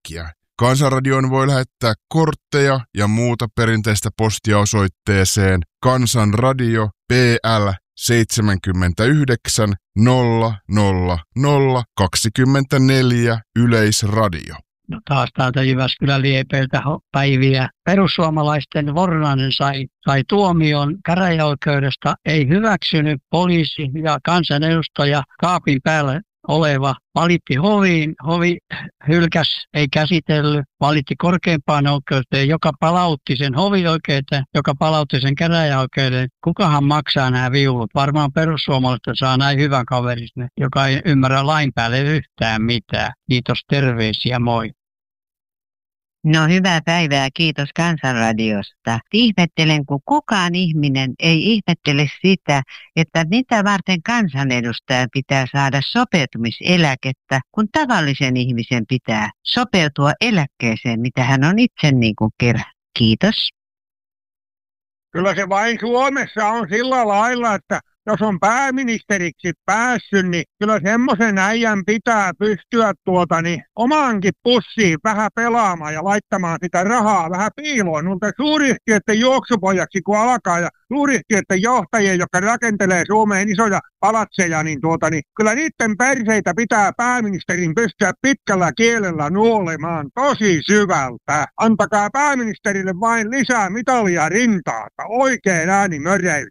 linkkiä. Kansanradioon voi lähettää kortteja ja muuta perinteistä postia osoitteeseen Kansanradio PL 79 00024 Yleisradio. No taas täältä Jyväskylän Liepeiltä päiviä. Perussuomalaisten Vornanen sai tuomion käräjäoikeudesta, ei hyväksynyt. Poliisi ja kansanedustaja kaapin päällä oleva valitti hoviin. Hovi hylkäs, ei käsitellyt, valitti korkeimpaan oikeuteen, joka palautti sen hovioikeuteen, joka palautti sen käräjäoikeuden. Kukahan maksaa nämä viulut? Varmaan perussuomalaiset saa näin hyvän kaverin, joka ei ymmärrä lain päälle yhtään mitään. Kiitos, terveisiä, moi. No hyvää päivää, kiitos Kansanradiosta. Ihmettelen, kun kukaan ihminen ei ihmettele sitä, että mitä varten kansanedustajan pitää saada sopeutumiseläkettä, kun tavallisen ihmisen pitää sopeutua eläkkeeseen, mitä hän on itse niin kuin kerran. Kiitos. Kyllä se vain Suomessa on sillä lailla, että jos on pääministeriksi päässyt, niin kyllä semmoisen äijän pitää pystyä omaankin pussiin vähän pelaamaan ja laittamaan sitä rahaa vähän piiloon. Mutta suuryhtiöiden juoksupojaksi kun alkaa ja suuryhtiöiden johtajien, jotka rakentelee Suomeen isoja palatseja, niin kyllä niiden perseitä pitää pääministerin pystyä pitkällä kielellä nuolemaan tosi syvältä. Antakaa pääministerille vain lisää mitalia rintaata. Oikein äänimöreily.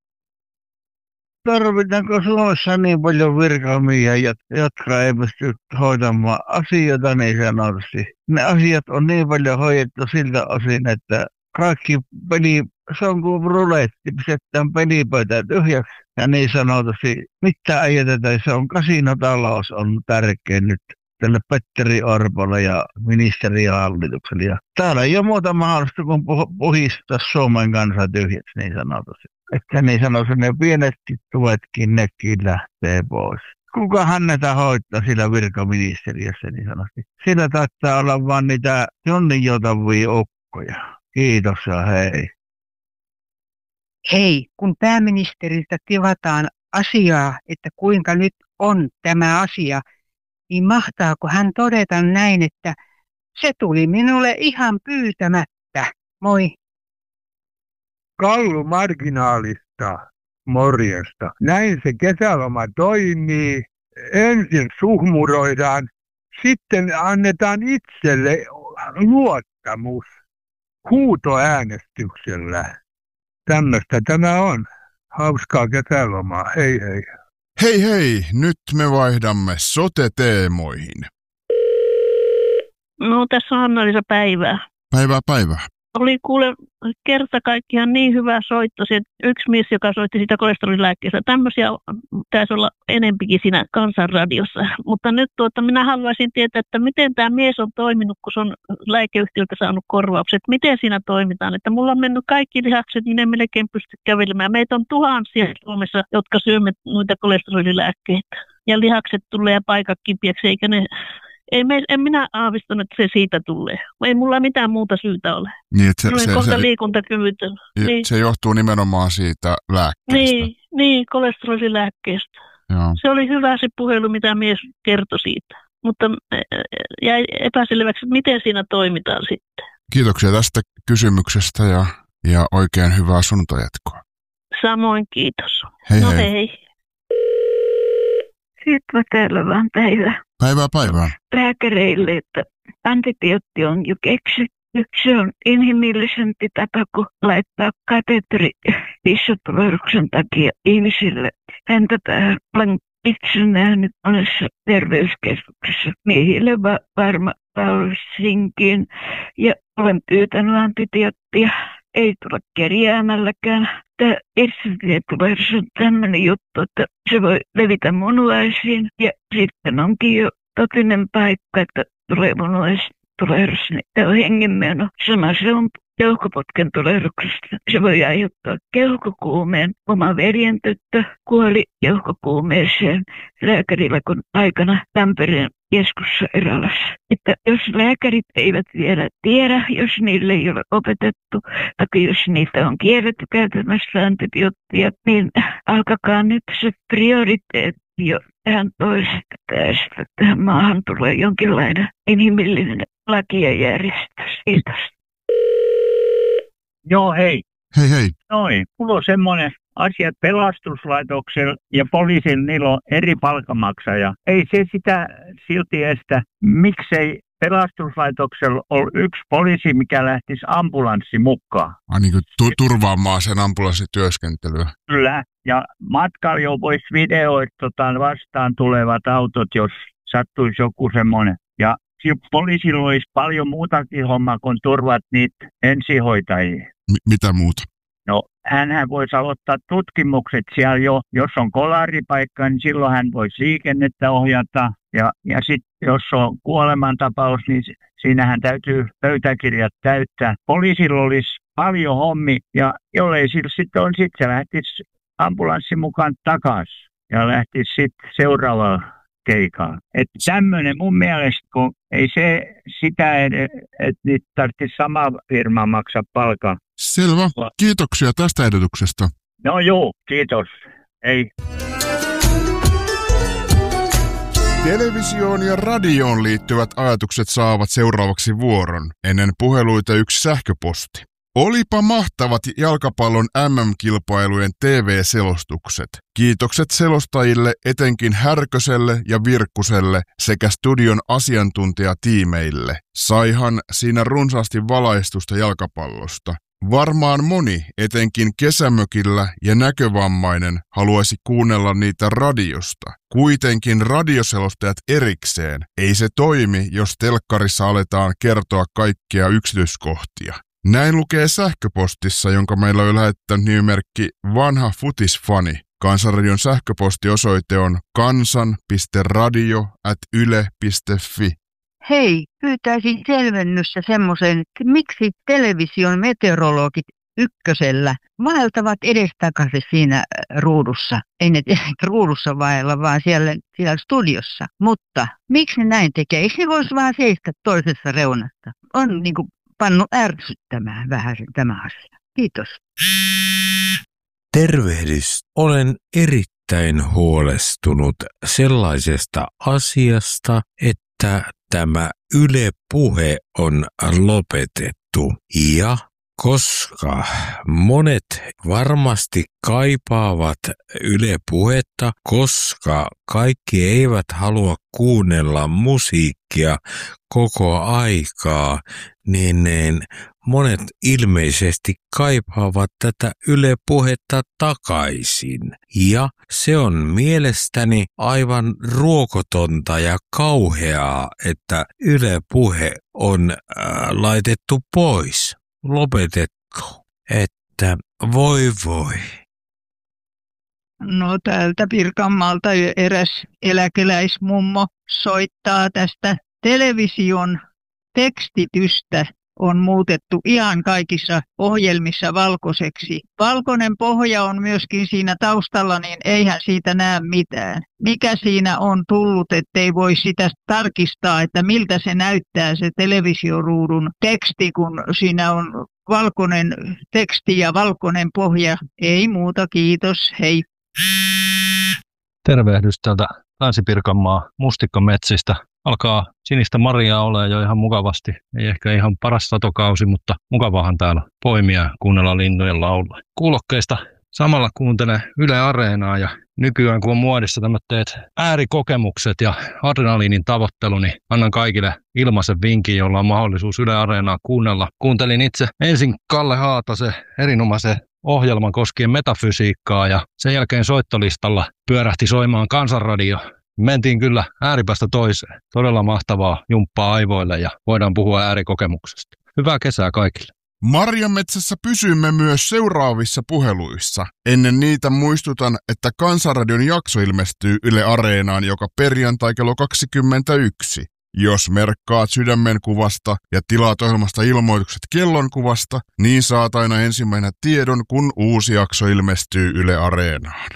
Tarvitaanko Suomessa niin paljon virkamiehiä, jotka ei pysty hoitamaan asioita niin sanotusti? Ne asiat on niin paljon hoidettu siltä osin, että kaikki se on kuin ruletti, pistetään pelipöytä tyhjäksi ja niin sanotusti. Mitä ei jätetä, se on kasinotalous on tärkeä nyt tälle Petteri Orpolle ja ministeriöhallitukselle. Ja täällä ei ole muuta mahdollista kuin puhistaa Suomen kansa tyhjäksi niin sanotusti. Että niin sanoisin, ne pienetkin tuetkin nekin lähtee pois. Kukahan näitä hoitaa sillä virkaministeriössä niin sanotusti? Sillä taittaa olla vaan niitä jonninjoutavia ukkoja. Kiitos ja hei. Hei, kun pääministeriltä tivataan asiaa, että kuinka nyt on tämä asia, niin mahtaako hän todeta näin, että se tuli minulle ihan pyytämättä. Moi. Kallu Marginaalista, morjesta. Näin se kesäloma toimii. Ensin suhmuroidaan, sitten annetaan itselle luottamus huutoäänestyksellä. Tämmöistä tämä on. Hauskaa kesälomaa. Hei hei. Hei hei, nyt me vaihdamme sote-teemoihin. No tässä on Anna-Liisa päivää. Päivää. Oli kuule kerta kaikkiaan niin hyvä soitto, se yksi mies, joka soitti sitä kolesterolilääkkeestä. Tämmöisiä taisi olla enempikin siinä Kansanradiossa. Mutta nyt minä haluaisin tietää, että miten tämä mies on toiminut, kun se on lääkeyhtiöltä saanut korvaukset. Miten siinä toimitaan? Että mulla on mennyt kaikki lihakset, niin en melkein pysty kävelemään. Meitä on tuhansia Suomessa, jotka syömme noita kolesterolilääkkeitä. Ja lihakset tulee paikat kipiäksi, eikä ne... En minä aavistanut, että se siitä tulee. Ei mulla mitään muuta syytä ole. Niin, että olen kohta liikuntakyvytön. Niin. Se johtuu nimenomaan siitä lääkkeestä. Niin, kolesterolilääkkeestä. Joo. Se oli hyvä se puhelu, mitä mies kertoi siitä. Mutta jäi epäselväksi, että miten siinä toimitaan sitten. Kiitoksia tästä kysymyksestä ja oikein hyvää sunnuntajatkoa. Samoin kiitos. Hei no hei. hei. Sitten täällä vaan päivä. Päivää. Lääkäreille, että antibiootti on jo keksitty. Se on inhimillisempi tapa kuin laittaa kateteri pissutulehduksen takia ihmisille. Häntä päähän olen itse nähnyt monessa terveyskeskuksessa miehille varma Paulisinkin ja olen pyytänyt antibioottia. Ei tule kerjäämälläkään. Tämä irssitietulehdus on tämmöinen juttu, että se voi levitä munuaisiin ja sitten onkin jo totinen paikka, että tulee munuaistulehdus, niin tämä on hengenmeno. Sama se on keuhkoputken tulehduksesta. Se voi aiheuttaa keuhkokuumeen. Oma veljen tyttö kuoli keuhkokuumeeseen lääkärillä, kun aikana Tampereen keskussairaalassa. Että jos lääkärit eivät vielä tiedä, jos niille ei ole opetettu, tai jos niitä on kielletty käytämässä antibioottia, niin alkakaa nyt se prioriteetti jo tähän toisesta päästä. Tähän maahan tulee jonkinlainen inhimillinen laki ja järjestys. Kiitos. Joo, hei. Hei hei. Noin. Mulla on semmoinen asia, että pelastuslaitoksella ja poliisilla niillä on eri palkanmaksaja. Ei se sitä silti estä. Miksei pelastuslaitoksella ole yksi poliisi, mikä lähtisi ambulanssi mukaan? Niin kuin turvaamaan sen ambulanssityöskentelyä. Kyllä. Ja matkalla jo voisi videoida vastaan tulevat autot, jos sattuisi joku semmoinen. Ja poliisilla olisi paljon muutakin hommaa, kun turvat niitä ensihoitajia. Mitä muuta? No, hänhän voisi aloittaa tutkimukset siellä jo. Jos on kolaripaikka, niin silloin hän voisi liikennettä ohjata. Ja sitten jos on kuolemantapaus, niin siinähän täytyy pöytäkirjat täyttää. Poliisilla olisi paljon hommi, ja jollei sillä sitten on, sitten se lähtisi ambulanssin mukaan takaisin ja lähtisi sitten seuraavaan keikkaan. Että tämmöinen mun mielestä, kun ei se sitä, että niitä tarvitsisi sama firma maksaa palkan. Selvä. Kiitoksia tästä ehdotuksesta. No joo, kiitos. Ei. Televisioon ja radioon liittyvät ajatukset saavat seuraavaksi vuoron. Ennen puheluita yksi sähköposti. Olipa mahtavat jalkapallon MM-kilpailujen TV-selostukset. Kiitokset selostajille, etenkin Härköselle ja Virkkuselle sekä studion asiantuntijatiimeille. Saihan siinä runsaasti valaistusta jalkapallosta. Varmaan moni, etenkin kesämökillä ja näkövammainen, haluaisi kuunnella niitä radiosta. Kuitenkin radioselostajat erikseen. Ei se toimi, jos telkkarissa aletaan kertoa kaikkia yksityiskohtia. Näin lukee sähköpostissa, jonka meillä on lähettänyt nimimerkki Vanha Futisfani. Kansanradion sähköpostiosoite on kansan.radio@yle.fi. Hei, pyytäisin selvennyssä semmoisen, että miksi television meteorologit ykkösellä vaeltavat edestakaisin siinä ruudussa. Ei ne ruudussa vaella, vaan siellä studiossa. Mutta miksi ne näin tekee? Eikö ne voisi vaan seistä toisessa reunasta? On niin kuin pannut ärsyttämään vähän tämä asia. Kiitos. Tervehdys. Olen erittäin huolestunut sellaisesta asiasta, että tämä Yle Puhe on lopetettu. Ja koska monet varmasti kaipaavat Yle Puhetta, koska kaikki eivät halua kuunnella musiikkia koko aikaa, niin monet ilmeisesti kaipaavat tätä Yle Puhetta takaisin. Ja se on mielestäni aivan ruokotonta ja kauheaa, että Yle Puhe on laitettu pois. Lopetettu, että voi. No täältä Pirkanmaalta eräs eläkeläismummo soittaa tästä television tekstitystä. On muutettu ihan kaikissa ohjelmissa valkoiseksi. Valkoinen pohja on myöskin siinä taustalla, niin eihän siitä näe mitään. Mikä siinä on tullut, ettei voi sitä tarkistaa, että miltä se näyttää se televisioruudun teksti, kun siinä on valkoinen teksti ja valkoinen pohja. Ei muuta, kiitos, hei. Tervehdys täältä Länsi-Pirkanmaa mustikkametsistä. Alkaa sinistä marjaa olemaan jo ihan mukavasti. Ei ehkä ihan paras satokausi, mutta mukavahan täällä poimia ja kuunnella lintujen laulua. Kuulokkeista samalla kuuntelen Yle Areenaa ja nykyään kun on muodissa tämmöiset äärikokemukset ja adrenaliinin tavoittelu, niin annan kaikille ilmaisen vinkin, jolla on mahdollisuus Yle Areenaa kuunnella. Kuuntelin itse ensin Kalle Haatasen erinomaisen ohjelman koskien metafysiikkaa ja sen jälkeen soittolistalla pyörähti soimaan Kansanradio. Mentiin kyllä ääripäästä toiseen. Todella mahtavaa jumppaa aivoille ja voidaan puhua äärikokemuksesta. Hyvää kesää kaikille. Marjametsässä pysymme myös seuraavissa puheluissa. Ennen niitä muistutan, että Kansanradion jakso ilmestyy Yle Areenaan joka perjantai kello 21. Jos merkkaat sydämenkuvasta ja tilaat ohjelmasta ilmoitukset kellonkuvasta, niin saat aina ensimmäisenä tiedon, kun uusi jakso ilmestyy Yle Areenaan.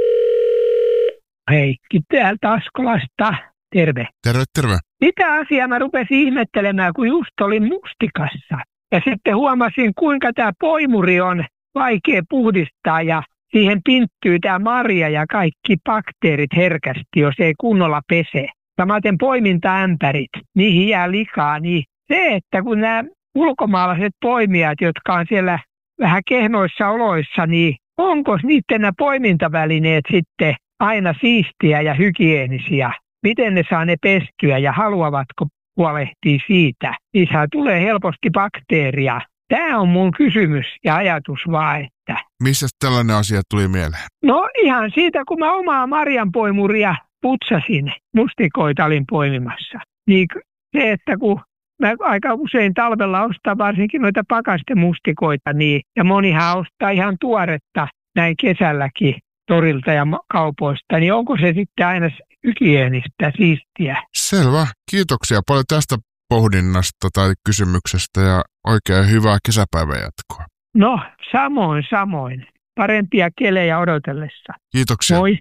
Heikki täältä Askolasta. Terve. Terve. Mitä asiaa mä rupesin ihmettelemään, kun just olin mustikassa. Ja sitten huomasin, kuinka tämä poimuri on vaikea puhdistaa ja siihen pinttyy tämä marja ja kaikki bakteerit herkästi, jos ei kunnolla pese. Samaten poimintaämpärit, niihin jää likaa, niin se, että kun nämä ulkomaalaiset poimijat, jotka on siellä vähän kehnoissa oloissa, niin onko niiden nämä poimintavälineet sitten aina siistiä ja hygienisiä? Miten ne saa ne pestyä ja haluavatko huolehtia siitä? Niissä tulee helposti bakteeria. Tämä on mun kysymys ja ajatus vaan, että... Missä tällainen asia tuli mieleen? No ihan siitä, kun mä omaa marjanpoimuria putsasin, mustikoita olin poimimassa. Niin se, että kun mä aika usein talvella ostan varsinkin noita pakastemustikoita, niin, ja monihan ostaa ihan tuoretta näin kesälläkin torilta ja kaupoista, niin onko se sitten aina hygienistä, siistiä? Selvä. Kiitoksia paljon tästä pohdinnasta tai kysymyksestä ja oikein hyvää kesäpäivän jatkoa. No, samoin. Parempia kelejä odotellessa. Kiitoksia. Moi.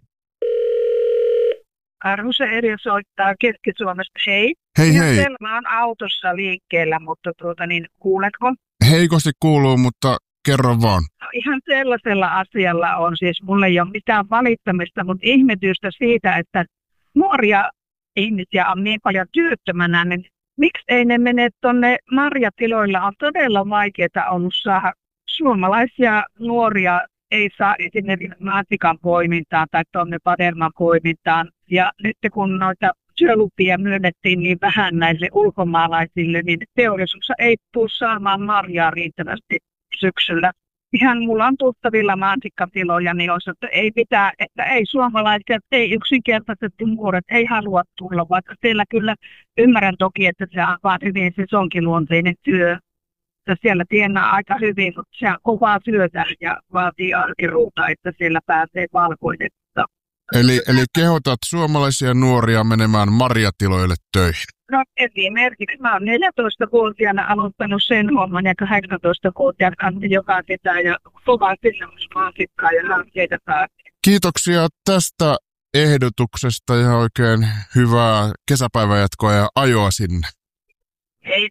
Arhusa Erja soittaa Keski-Suomesta. Hei. Hei hei. Mä oon autossa liikkeellä, mutta kuuletko? Heikosti kuuluu, mutta kerro vaan. Ihan sellaisella asialla on siis, mulla ei ole mitään valittamista, mutta ihmetystä siitä, että nuoria ihmisiä on niin paljon työttömänä, niin miksi ei ne mene tuonne marjatiloilla? On todella vaikeaa ollut saada suomalaisia nuoria, ei saa esimerkiksi maatikan poimintaan tai tuonne padelman poimintaan. Ja nyt kun noita työlupia myönnettiin niin vähän näille ulkomaalaisille, niin teollisuus ei tule saamaan marjaa riittävästi syksyllä. Ihan mulla on tuttavilla maatikkatiloja, niin olisi, että ei mitään, että ei suomalaiset, ei yksinkertaisesti nuoret, ei halua tulla, vaikka siellä kyllä ymmärrän toki, että se on vaan hyvin sesonkiluonteinen työ. Että siellä tienaa aika hyvin, mutta se on kovaa työtä ja vaatii arkiruuta, että siellä pääsee valkoinen. Eli kehotat suomalaisia nuoria menemään marjatiloille töihin? No esimerkiksi mä oon 14-vuotiaana aloittanut sen homman ja 18-vuotiaana joka pitää ja kovaa maasikkaa ja hankkeita taas. Kiitoksia tästä ehdotuksesta ja oikein hyvää kesäpäivän jatkoa ja ajoa sinne. Hei.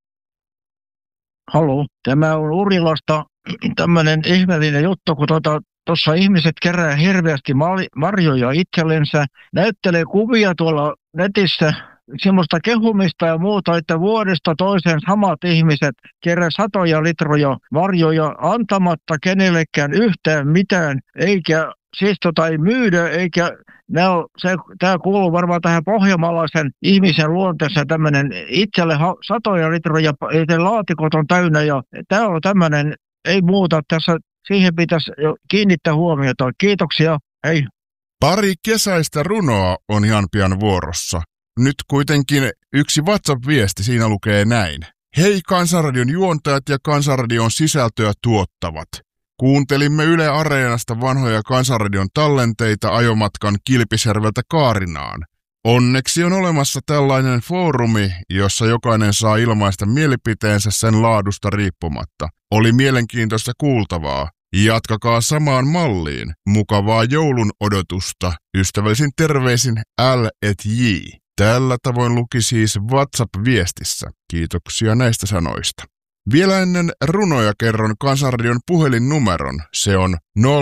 Haloo, tämä on Urilasta tämmöinen ihmeellinen juttu, kun tuossa ihmiset kerää hirveästi marjoja itsellensä, näyttelee kuvia tuolla netissä, semmoista kehumista ja muuta, että vuodesta toiseen samat ihmiset kerää satoja litroja marjoja antamatta kenellekään yhtään mitään, eikä siis ei myydä, eikä tämä kuuluu varmaan tähän pohjanmaalaisen ihmisen luonteeseen tämmöinen itselle satoja litroja, laatikot on täynnä ja tämä on tämmöinen, ei muuta tässä. Siihen pitäisi jo kiinnittää huomiota. Kiitoksia. Hei. Pari kesäistä runoa on ihan pian vuorossa. Nyt kuitenkin yksi WhatsApp-viesti, siinä lukee näin. Hei Kansanradion juontajat ja Kansanradion sisältöä tuottavat. Kuuntelimme Yle Areenasta vanhoja Kansanradion tallenteita ajomatkan Kilpisjärveltä Kaarinaan. Onneksi on olemassa tällainen foorumi, jossa jokainen saa ilmaista mielipiteensä sen laadusta riippumatta. Oli mielenkiintoista kuultavaa. Jatkakaa samaan malliin. Mukavaa joulun odotusta. Ystävällisin terveisin L&J. Tällä tavoin luki siis WhatsApp-viestissä. Kiitoksia näistä sanoista. Vielä ennen runoja kerron Kansanradion puhelinnumeron. Se on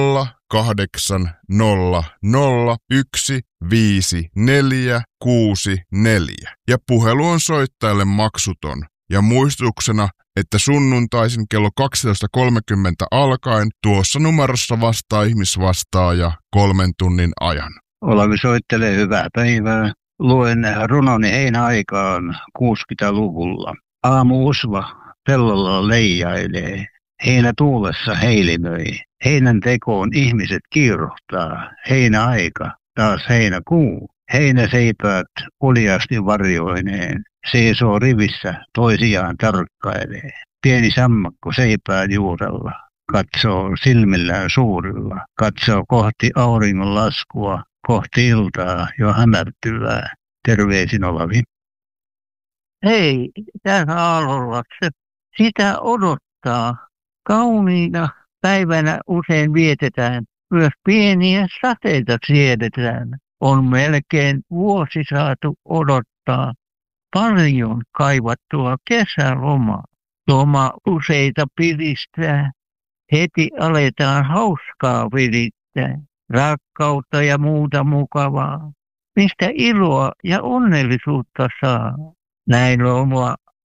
0800155464 ja puhelu on soittajalle maksuton. Ja muistutuksena, että sunnuntaisin kello 12.30 alkaen tuossa numerossa vastaa ihmisvastaaja 3 tunnin ajan. Olavi soittelee hyvää päivää. Luen runoni heinäaikaan 60-luvulla. Aamu usva pellolla leijailee. Heinä tuulessa heilimöi. Heinän tekoon ihmiset kiirohtaa. Heinäaika, taas heinäkuu. Heinäseipäät uljaasti varjoineen. Seisoo rivissä, toisiaan tarkkailee. Pieni sammakko seipään juurella. Katsoo silmillään suurilla. Katsoo kohti auringon laskua. Kohti iltaa jo hämärtyvää. Terveisin Olavi. Hei, täällä Aalolassa. Sitä odottaa. Kauniina päivänä usein vietetään. Myös pieniä sateita siedetään. On melkein vuosi saatu odottaa. Paljon kaivattua kesälomaa. Loma useita piristää. Heti aletaan hauskaa virittää. Rakkautta ja muuta mukavaa. Mistä iloa ja onnellisuutta saa. Näin lomaa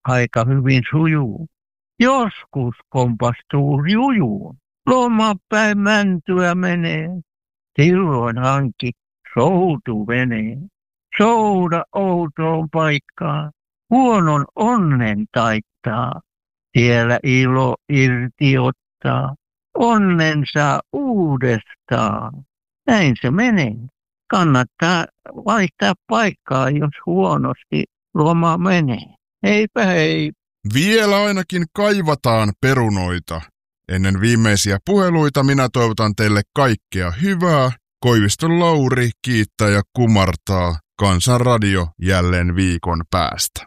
aika hyvin sujuu. Joskus kompastuu jujuun. Lomapäin mäntyä menee. Silloin hanki soutuveneen. Souda outoon paikkaan. Huonon onnen taittaa. Siellä ilo irti ottaa. Onnen saa uudestaan. Näin se menee. Kannattaa vaihtaa paikkaa, jos huonosti loma menee. Heipä hei. Vielä ainakin kaivataan perunoita. Ennen viimeisiä puheluita minä toivotan teille kaikkea hyvää. Koiviston Lauri kiittää ja kumartaa. Kansanradio jälleen viikon päästä.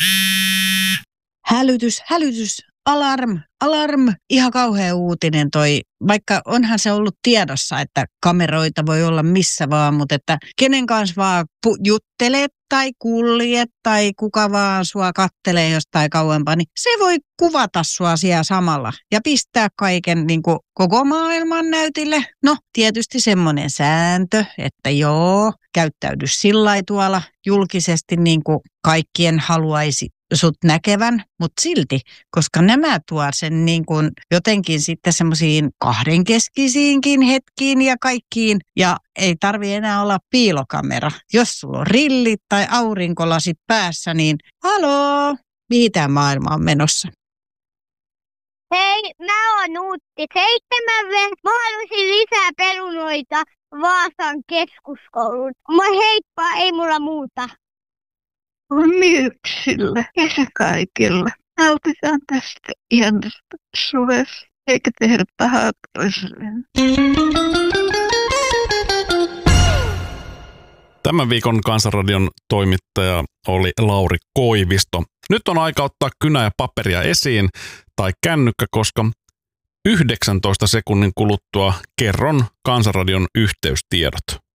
Hälytys, alarm. Ihan kauhea uutinen toi, vaikka onhan se ollut tiedossa, että kameroita voi olla missä vaan, mutta että kenen kanssa vaan juttelet tai kuljet tai kuka vaan sua kattelee jostain kauempaa, niin se voi kuvata sua siellä samalla ja pistää kaiken niin kuin koko maailman näytille. No tietysti semmoinen sääntö, että joo, käyttäydy sillai tuolla julkisesti niin kuin kaikkien haluaisi sut näkevän, mutta silti, koska nämä tuo sen niin kuin jotenkin sitten semmoisiin kahdenkeskisiinkin hetkiin ja kaikkiin, ja ei tarvi enää olla piilokamera. Jos sulla on rillit tai aurinkolasit päässä, niin haloo, mihin tämä maailma on menossa? Hei, mä oon Nuutti 7. Mä haluaisin lisää perunoita Vaasan keskuskouluun. Heippa, ei mulla muuta. Myyksillä, kesäkaikilla. Nautitaan tästä ihanasta suvesta, eikä tehdä pahaa toisilleen. Tämän viikon Kansanradion toimittaja oli Lauri Koivisto. Nyt on aika ottaa kynä ja paperia esiin tai kännykkä, koska 19 sekunnin kuluttua kerron Kansanradion yhteystiedot.